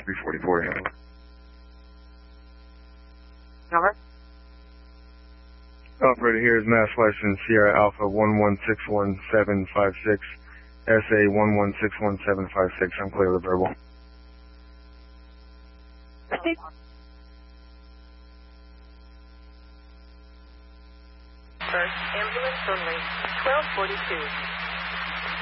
344, handle. Number? Operator, here is Mass License Sierra Alpha 1161756, SA 1161756. I'm clear of the verbal. First, ambulance only, 1242.